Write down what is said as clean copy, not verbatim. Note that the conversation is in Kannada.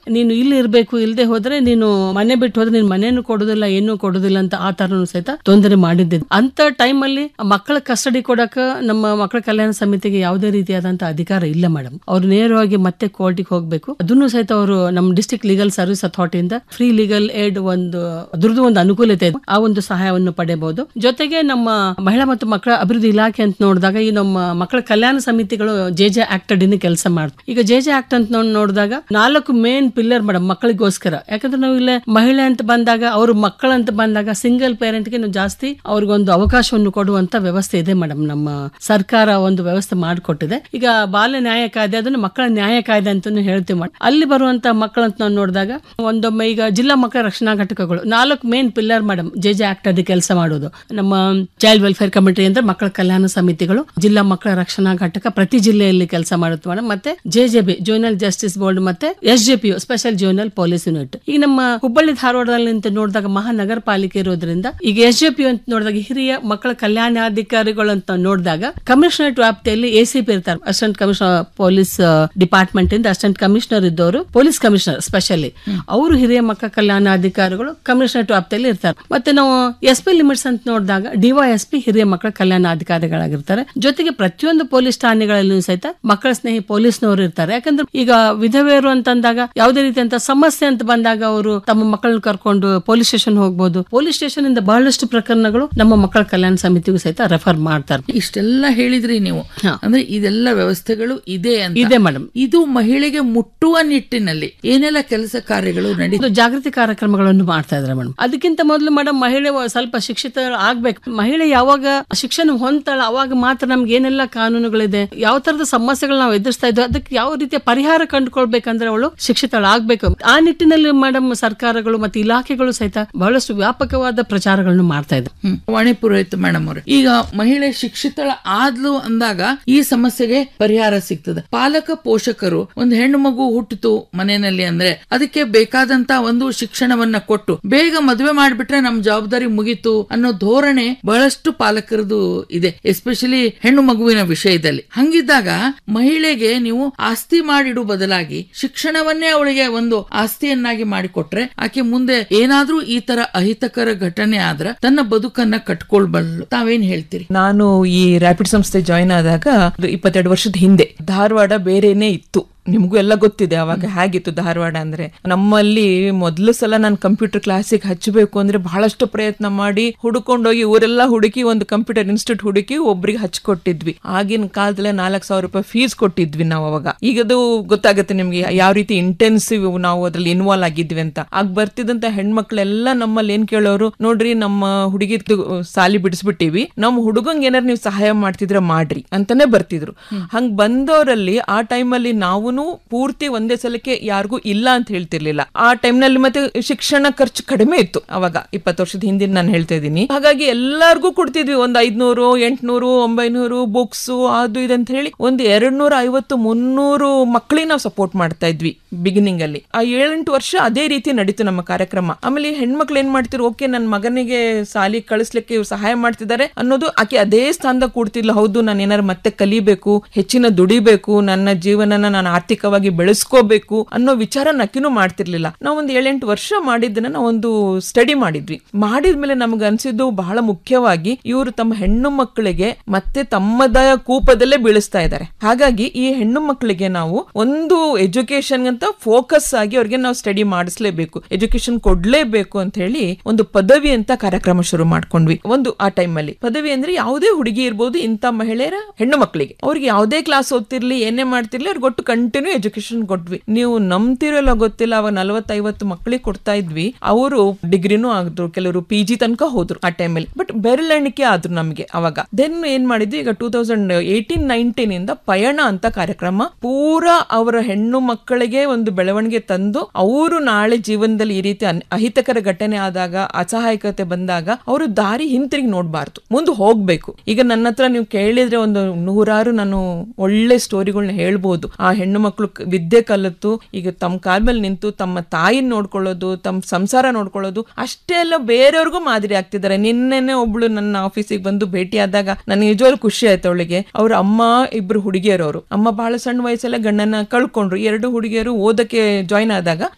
ನೀನು ಇಲ್ಲಿ ಇರ್ಬೇಕು, ಇಲ್ಲದೆ ಹೋದ್ರೆ ನೀನು ಮನೆ ಬಿಟ್ಟು ಹೋದ್ರೆ ನೀನ್ ಮನೇನು ಕೊಡುದಿಲ್ಲ, ಏನೂ ಕೊಡುದಿಲ್ಲ ಅಂತ ಆ ತರನು ಸಹಿತ ತೊಂದರೆ ಮಾಡಿದ್ದೆ. ಅಂತ ಟೈಮ್ ಅಲ್ಲಿ ಮಕ್ಕಳ ಕಸ್ಟಡಿ ಕೊಡಕ ನಮ್ಮ ಮಕ್ಕಳ ಕಲ್ಯಾಣ ಸಮಿತಿಗೆ ಯಾವುದೇ ರೀತಿಯಾದಂತ ಅಧಿಕಾರ ಇಲ್ಲ ಮೇಡಮ್. ಅವ್ರು ನೇರವಾಗಿ ಮತ್ತೆ ಕೋರ್ಟಿಗೆ ಹೋಗ್ಬೇಕು. ಅದನ್ನು ಸಹಿತ ಅವರು ನಮ್ಮ district legal service ಅಥಾರಿಟಿಯಿಂದ free legal aid ಅದ್ರದ್ದು ಒಂದು ಅನುಕೂಲತೆ ಇದೆ, ಆ ಒಂದು ಸಹಾಯವನ್ನು ಪಡೆಯಬಹುದು. ಜೊತೆಗೆ ನಮ್ಮ ಮಹಿಳಾ ಮತ್ತು ಮಕ್ಕಳ ಅಭಿವೃದ್ಧಿ ಇಲಾಖೆ ಅಂತ ನೋಡಿದಾಗ ಈ ನಮ್ಮ ಮಕ್ಕಳ ಕಲ್ಯಾಣ ಸಮಿತಿಗಳು ಜೆ ಆಕ್ಟ್ ಅಡಿನ ಕೆಲಸ ಮಾಡ್ತಾರೆ. ಈಗ ಜೆ ಆಕ್ಟ್ ಅಂತ ನೋಡಿದಾಗ 4 ಮೇನ್ ಪಿಲ್ಲರ್ ಮೇಡಮ್ ಮಕ್ಕಳಿಗೋಸ್ಕರ. ಯಾಕಂದ್ರೆ ನಾವು ಇಲ್ಲೇ ಮಹಿಳೆ ಅಂತ ಬಂದಾಗ, ಅವ್ರ ಮಕ್ಕಳಂತ ಬಂದಾಗ ಸಿಂಗಲ್ ಪೇರೆಂಟ್ಗೆ ನಾವು ಜಾಸ್ತಿ ಅವ್ರಿಗೊಂದು ಅವಕಾಶವನ್ನು ಕೊಡುವಂತ ವ್ಯವಸ್ಥೆ ಇದೆ ಮೇಡಮ್. ನಮ್ಮ ಸರ್ಕಾರ ಒಂದು ವ್ಯವಸ್ಥೆ ಮಾಡಿಕೊಟ್ಟಿದೆ. ಈಗ ಬಾಲ್ಯ ನ್ಯಾಯ ಕಾಯ್ದೆ, ಅದನ್ನು ಮಕ್ಕಳ ನ್ಯಾಯ ಕಾಯ್ದೆ ಅಂತಾನು ಹೇಳ್ತೀವಿ ಮೇಡಮ್. ಅಲ್ಲಿ ಬರುವಂತ ಮಕ್ಕಳಂತ ನಾವು ನೋಡಿದಾಗ ಒಂದೊಮ್ಮೆ ಈಗ ಜಿಲ್ಲಾ ಮಕ್ಕಳ ರಕ್ಷಣಾ ಘಟಕಗಳು 4 main pillar madam J act ಅಡಿ ಕೆಲಸ ಮಾಡೋದು. ನಮ್ಮ ಚೈಲ್ಡ್ ವೆಲ್ಫೇರ್ ಕಮಿಟಿ ಅಂದ್ರೆ ಮಕ್ಕಳ ಕಲ್ಯಾಣ ಸಮಿತಿಗಳು, ಜಿಲ್ಲಾ ಮಕ್ಕಳ ರಕ್ಷಣಾ ಘಟಕ ಪ್ರತಿ ಜಿಲ್ಲೆಯಲ್ಲಿ ಕೆಲಸ ಮಾಡುತ್ತೆ ಮೇಡಮ್. ಮತ್ತೆ ಜೆಜೆಬಿ ಜೂನಿಯರ್ ಜಸ್ಟಿಸ್ ಬೋರ್ಡ್, ಮತ್ತೆ SJPO special junior police unit. ಈಗ ನಮ್ಮ ಹುಬ್ಬಳ್ಳಿ ಧಾರವಾಡದಲ್ಲಿ ಅಂತ ನೋಡಿದಾಗ ಮಹಾನಗರ ಪಾಲಿಕೆ ಇರೋದ್ರಿಂದ ಈಗ SJPO ಅಂತ ನೋಡಿದಾಗ ಹಿರಿಯ ಮಕ್ಕಳ ಕಲ್ಯಾಣಾಧಿಕಾರಿಗಳು ಅಂತ ನೋಡಿದಾಗ ಕಮಿಷನರೇಟ್ ವ್ಯಾಪ್ತಿಯಲ್ಲಿ ACP ಇರ್ತಾರೆ, ಅಸಿಸ್ಟೆಂಟ್ ಕಮಿಷನರ್ ಪೊಲೀಸ್ ಡಿಪಾರ್ಟ್ಮೆಂಟ್ ಇಂದ ಅಸಿಸ್ಟೆಂಟ್ ಕಮಿಷನರ್ ಇದ್ದವರು ಪೊಲೀಸ್ ಕಮಿಷನರ್ ಸ್ಪೆಷಲಿ, ಅವರು ಹಿರಿಯ ಮಕ್ಕಳ ಕಲ್ಯಾಣಾಧಿಕಾರಿಗಳು ಕಮಿಷನರೇಟ್ ವ್ಯಾಪ್ತಿಯಲ್ಲಿ ಇರ್ತಾರೆ. ಮತ್ತೆ ನಾವು SP ಲಿಮಿಟ್ಸ್ ಅಂತ ನೋಡಿದಾಗ DYSP ಹಿರಿಯ ಮಕ್ಕಳ ಕಲ್ಯಾಣಾಧಿಕಾರಿಗಳಾಗಿರ್ತಾರೆ. ಜೊತೆಗೆ ಪ್ರತಿಯೊಂದು ಪೊಲೀಸ್ ಠಾಣೆಗಳಲ್ಲೂ ಸಹಿತ ಮಕ್ಕಳ ಸ್ನೇಹಿ ಪೊಲೀಸ್ನವರು ಇರ್ತಾರೆ. ಯಾಕಂದ್ರೆ ಈಗ ವಿಧವೆಯರು ಅಂತಂದಾಗ ಯಾವುದೇ ರೀತಿಯಂತ ಸಮಸ್ಯೆ ಅಂತ ಬಂದಾಗ ಅವರು ತಮ್ಮ ಮಕ್ಕಳನ್ನ ಕರ್ಕೊಂಡು ಪೊಲೀಸ್ ಸ್ಟೇಷನ್ ಹೋಗ್ಬೋದು. ಪೊಲೀಸ್ ಸ್ಟೇಷನ್ ಇಂದ ಬಹಳಷ್ಟು ಪ್ರಕರಣಗಳು ನಮ್ಮ ಮಕ್ಕಳ ಕಲ್ಯಾಣ ಸಮಿತಿಗೂ ಸಹಿತ ರೆಫರ್ ಮಾಡ್ತಾರೆ. ಇಷ್ಟೆಲ್ಲ ಹೇಳಿದ್ರಿ ನೀವು, ಅಂದ್ರೆ ಇದೆಲ್ಲ ವ್ಯವಸ್ಥೆಗಳು ಇದೆ ಮೇಡಮ್. ಇದು ಮಹಿಳೆಗೆ ಮುಟ್ಟುವ ನಿಟ್ಟಿನಲ್ಲಿ ಏನೆಲ್ಲ ಕೆಲಸ ಕಾರ್ಯಗಳು ನಡೀತು, ಜಾಗೃತಿ ಕಾರ್ಯಕ್ರಮಗಳನ್ನು ಮಾಡ್ತಾ ಇದ್ದಾರೆ ಮೇಡಮ್. ಅದಕ್ಕಿಂತ ಮೊದಲು ಮೇಡಮ್ ಮಹಿಳೆ ಸ್ವಲ್ಪ ಶಿಕ್ಷಿತ ಆಗ್ಬೇಕು. ಮಹಿಳೆ ಯಾವಾಗ ಶಿಕ್ಷಣ ಹೊಂದ್ತಾಳ ಅವಾಗ ಮಾತ್ರ ನಮ್ಗೆ ಏನೆಲ್ಲ ಕಾನೂನುಗಳಿದೆ, ಯಾವ ತರದ ಸಮಸ್ಯೆಗಳು ನಾವು ಎದುರಿಸ್ತಾ ಇದ್ವಿ, ಅದಕ್ಕೆ ಯಾವ ರೀತಿಯ ಪರಿಹಾರ ಕಂಡುಕೊಳ್ಬೇಕಂದ್ರೆ ಅವಳು ಶಿಕ್ಷಿತಳಾಗಬೇಕು. ಆ ನಿಟ್ಟಿನಲ್ಲಿ ಮೇಡಮ್ ಸರ್ಕಾರಗಳು ಮತ್ತೆ ಇಲಾಖೆಗಳು ಸಹಿತ ಬಹಳಷ್ಟು ವ್ಯಾಪಕವಾದ ಪ್ರಚಾರಗಳನ್ನು ಮಾಡ್ತಾ ಇದೆ. ವಾಣಿ ಪುರೋಹಿತ್ ಮೇಡಮ್ ಅವರು, ಈಗ ಮಹಿಳೆ ಶಿಕ್ಷಿತಳ ಆದ್ಲು ಅಂದಾಗ ಈ ಸಮಸ್ಯೆಗೆ ಪರಿಹಾರ ಸಿಗ್ತದೆ. ಪಾಲಕ ಪೋಷಕರು ಒಂದು ಹೆಣ್ಣು ಮಗು ಹುಟ್ಟಿತು ಮನೆಯಲ್ಲಿ ಅಂದ್ರೆ ಅದಕ್ಕೆ ಬೇಕಾದಂತ ಒಂದು ಶಿಕ್ಷಣವನ್ನ ಕೊಟ್ಟು ಬೇಗ ಮದುವೆ ಮಾಡ್ಬಿಟ್ರೆ ನಮ್ ಜವಾಬ್ದಾರಿ ಮುಗೀತು ಅನ್ನೋ ಧೋರಣೆ ಬಹಳಷ್ಟು ಪಾಲಕರದು ಇದೆ, ಎಸ್ಪೆಷಲಿ ಹೆಣ್ಣು ಮಗುವಿನ ವಿಷಯದಲ್ಲಿ. ಹಂಗಿದ್ದಾಗ ಮಹಿಳೆಗೆ ನೀವು ಆಸ್ತಿ ಮಾಡಿಡುವ ಬದಲಾಗಿ ಶಿಕ್ಷಣವನ್ನೇ ಅವಳಿಗೆ ಒಂದು ಆಸ್ತಿಯನ್ನಾಗಿ ಮಾಡಿಕೊಟ್ರೆ ಆಕೆ ಮುಂದೆ ಏನಾದ್ರೂ ಈ ತರ ಅಹಿತಕರ ಘಟನೆ ಆದ್ರ ತನ್ನ ಬದುಕನ್ನ ಕಟ್ಕೊಳ್ಬಲ್ಲ. ತಾವೇನ್ ಹೇಳ್ತೀರಿ? ನಾನು ಈ ರ್ಯಾಪಿಡ್ ಸಂಸ್ಥೆ ಜಾಯಿನ್ ಆದಾಗ 22 ವರ್ಷದ ಹಿಂದೆ ಧಾರವಾಡ ಬೇರೆನೆ ಇತ್ತು. ನಿಮಗೂ ಎಲ್ಲ ಗೊತ್ತಿದೆ ಅವಾಗ ಹೇಗಿತ್ತು ಧಾರವಾಡ ಅಂದ್ರೆ. ನಮ್ಮಲ್ಲಿ ಮೊದಲು ಸಲ ನಾನು ಕಂಪ್ಯೂಟರ್ ಕ್ಲಾಸಿಗೆ ಹಚ್ಚಬೇಕು ಅಂದ್ರೆ ಬಹಳಷ್ಟು ಪ್ರಯತ್ನ ಮಾಡಿ ಹುಡುಕೊಂಡೋಗಿ ಊರೆಲ್ಲ ಹುಡುಕಿ ಒಂದು ಕಂಪ್ಯೂಟರ್ ಇನ್ಸ್ಟಿಟ್ಯೂಟ್ ಹುಡುಕಿ ಒಬ್ರಿಗೆ ಹಚ್ಕೊಟ್ಟಿದ್ವಿ. ಆಗಿನ ಕಾಲದಲ್ಲೇ 4,000 ರೂಪಾಯಿ ಫೀಸ್ ಕೊಟ್ಟಿದ್ವಿ ನಾವು ಅವಾಗ. ಈಗದು ಗೊತ್ತಾಗುತ್ತೆ ನಿಮ್ಗೆ ಯಾವ ರೀತಿ ಇಂಟೆನ್ಸಿವ್ ನಾವು ಅದ್ರಲ್ಲಿ ಇನ್ವಾಲ್ವ್ ಆಗಿದ್ವಿ ಅಂತ. ಆಗ ಬರ್ತಿದ್ದಂತ ಹೆಣ್ಮಕ್ಳೆಲ್ಲ ನಮ್ಮಲ್ಲಿ ಏನ್ ಕೇಳೋರು, ನೋಡ್ರಿ ನಮ್ಮ ಹುಡುಗಿ ಸಾಲಿ ಬಿಡಿಸ್ಬಿಟ್ಟಿವಿ, ನಮ್ಮ ಹುಡುಗಂಗ್ ಏನಾರು ನೀವು ಸಹಾಯ ಮಾಡ್ತಿದ್ರೆ ಮಾಡ್ರಿ ಅಂತಾನೆ ಬರ್ತಿದ್ರು. ಹಂಗ್ ಬಂದವರಲ್ಲಿ ಆ ಟೈಮಲ್ಲಿ ನಾವು ಪೂರ್ತಿ ಒಂದೇ ಸಲಕ್ಕೆ ಯಾರಿಗೂ ಇಲ್ಲ ಅಂತ ಹೇಳ್ತಿರ್ಲಿಲ್ಲ. ಆ ಟೈಮ್ ನಲ್ಲಿ ಮತ್ತೆ ಶಿಕ್ಷಣ ಖರ್ಚು ಕಡಿಮೆ ಇತ್ತು ಅವಾಗ, 20 ವರ್ಷದ ಹಿಂದಿನ ನಾನು ಹೇಳ್ತಾ ಇದ್ದೀನಿ. ಹಾಗಾಗಿ ಎಲ್ಲಾರ್ಗೂ ಕೊಡ್ತಿದ್ವಿ ಒಂದು 500, 800, 900 ಬುಕ್ಸ್ ಅದು ಇದಂತ ಹೇಳಿ ಒಂದು 250-300 ಮಕ್ಕಳಿಗೆ ನಾವು ಸಪೋರ್ಟ್ ಮಾಡ್ತಾ ಇದ್ವಿ ಬಿಗಿನಿಂಗ್ ಅಲ್ಲಿ. ಆ 7-8 ವರ್ಷ ಅದೇ ರೀತಿ ನಡೀತು ನಮ್ಮ ಕಾರ್ಯಕ್ರಮ. ಆಮೇಲೆ ಹೆಣ್ಮಕ್ಳು ಏನ್ ಮಾಡ್ತಿದ್ರು, ಓಕೆ ನನ್ನ ಮಗನಿಗೆ ಸಾಲಿ ಕಳಿಸ್ಲಿಕ್ಕೆ ಇವ್ರು ಸಹಾಯ ಮಾಡ್ತಿದ್ದಾರೆ ಅನ್ನೋದು ಆಕೆ ಅದೇ ಸ್ಥಾನದಾಗ ಕೂಡ್ತಿಲ್ಲ. ಹೌದು, ನಾನು ಏನಾರು ಮತ್ತೆ ಕಲಿಬೇಕು, ಹೆಚ್ಚಿನ ದುಡಿಬೇಕು, ನನ್ನ ಜೀವನನ ನಾನು ಆರ್ಥಿಕವಾಗಿ ಬೆಳೆಸ್ಕೋಬೇಕು ಅನ್ನೋ ವಿಚಾರ ನಕ್ಕಿನೂ ಮಾಡ್ತಿರ್ಲಿಲ್ಲ. ನಾವು ಒಂದು 7-8 ವರ್ಷ ಮಾಡಿದ್ದನ್ನ ನಾವು ಒಂದು ಸ್ಟಡಿ ಮಾಡಿದ್ವಿ. ಮಾಡಿದ್ಮೇಲೆ ನಮ್ಗೆ ಅನ್ಸಿದ್ದು ಬಹಳ ಮುಖ್ಯವಾಗಿ ಇವರು ತಮ್ಮ ಹೆಣ್ಣು ಮಕ್ಕಳಿಗೆ ಮತ್ತೆ ತಮ್ಮದ ಕೂಪದಲ್ಲೇ ಬೀಳಿಸ್ತಾ ಇದ್ದಾರೆ. ಹಾಗಾಗಿ ಈ ಹೆಣ್ಣು ಮಕ್ಕಳಿಗೆ ನಾವು ಒಂದು ಎಜುಕೇಶನ್ ಅಂತ ಫೋಕಸ್ ಆಗಿ ಅವ್ರಿಗೆ ನಾವು ಸ್ಟಡಿ ಮಾಡಿಸ್ಲೇಬೇಕು, ಎಜುಕೇಶನ್ ಕೊಡ್ಲೇಬೇಕು ಅಂತ ಹೇಳಿ ಒಂದು ಪದವಿ ಅಂತ ಕಾರ್ಯಕ್ರಮ ಶುರು ಮಾಡ್ಕೊಂಡ್ವಿ. ಒಂದು ಆ ಟೈಮ್ ಅಲ್ಲಿ ಪದವಿ ಅಂದ್ರೆ ಯಾವುದೇ ಹುಡುಗಿ ಇರ್ಬೋದು, ಇಂಥ ಮಹಿಳೆಯರ ಹೆಣ್ಣು ಮಕ್ಕಳಿಗೆ ಅವ್ರಿಗೆ ಯಾವುದೇ ಕ್ಲಾಸ್ ಓದ್ತಿರ್ಲಿ ಏನೇ ಮಾಡ್ತಿರ್ಲಿ ಅವ್ರಿಗೆ ಒಟ್ಟು ಕಂಟಿನ್ಯೂ ಎಜುಕೇಶನ್ ಕೊಟ್ವಿ. ನೀವು ನಂಬ್ತಿರಲ್ಲ ಗೊತ್ತಿಲ್ಲ, ಅವಾಗ 40-50 ಮಕ್ಕಳಿಗೆ ಕೊಡ್ತಾ ಇದ್ವಿ. ಅವರು ಡಿಗ್ರಿನೂ ಆಗಿದ್ರು, ಕೆಲವರು PG ತನಕ ಹೋದ್ರು ಆ ಟೈಮಲ್ಲಿ. ಬಟ್ ಬೆರಳೆಣಿಕೆ ಆದ್ರು ನಮ್ಗೆ ಅವಾಗ. ದೆನ್ ಏನ್ ಮಾಡಿದ್ವಿ, ಈಗ 2018-19 ಇಂದ ಪಯಣ ಅಂತ ಕಾರ್ಯಕ್ರಮ ಪೂರಾ ಅವರ ಹೆಣ್ಣು ಮಕ್ಕಳಿಗೆ ಒಂದು ಬೆಳವಣಿಗೆ ತಂದು, ಅವರು ನಾಳೆ ಜೀವನದಲ್ಲಿ ಈ ರೀತಿ ಅಹಿತಕರ ಘಟನೆ ಆದಾಗ, ಅಸಹಾಯಕತೆ ಬಂದಾಗ ಅವರು ದಾರಿ ಹಿಂತಿರುಗಿ ನೋಡ್ಬಾರ್ದು, ಮುಂದೆ ಹೋಗ್ಬೇಕು. ಈಗ ನನ್ನ ಹತ್ರ ನೀವು ಕೇಳಿದ್ರೆ ಒಂದು 100 ನಾನು ಒಳ್ಳೆ ಸ್ಟೋರಿಗಳನ್ನ ಹೇಳ್ಬೋದು. ಆ ಹೆಣ್ಣು ಮಕ್ಕಳು ವಿದ್ಯೆ ಕಲಿತು ಈಗ ತಮ್ಮ ಕಾಲ ಮೇಲೆ ನಿಂತು ತಮ್ಮ ತಾಯಿನ ನೋಡ್ಕೊಳ್ಳೋದು, ತಮ್ಮ ಸಂಸಾರ ನೋಡ್ಕೊಳ್ಳೋದು, ಅಷ್ಟೇ ಅಲ್ಲ ಬೇರೆಯವ್ರಿಗೂ ಮಾದರಿ ಆಗ್ತಿದ್ದಾರೆ. ನಿನ್ನೆನೆ ಒಬ್ಳು ನನ್ನ ಆಫೀಸಿಗೆ ಬಂದು ಭೇಟಿ ಆದಾಗ ನನಗೆ ನಿಜವಾಗ್ಲೂ ಖುಷಿ ಆಯ್ತು. ಅವಳಿಗೆ ಅವ್ರ ಅಮ್ಮ, 2 ಹುಡುಗಿಯರವರು, ಅಮ್ಮ ಬಹಳ ಸಣ್ಣ ವಯಸ್ಸಲ್ಲೇ ಗಂಡನ ಕಳ್ಕೊಂಡ್ರು. 2 ಹುಡುಗಿಯರು ಓದಕ್ಕೆ ಜಾಯ್ನ್ ಆದಾಗ